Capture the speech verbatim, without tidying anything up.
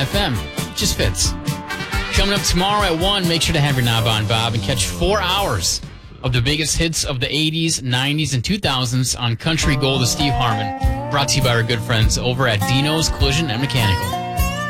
F M. Just fits. Coming up tomorrow at one, make sure to have your knob on, Bob, and catch four hours of the biggest hits of the eighties, nineties, and two thousands on Country Gold with Steve Harmon. Brought to you by our good friends over at Dino's Collision and Mechanical.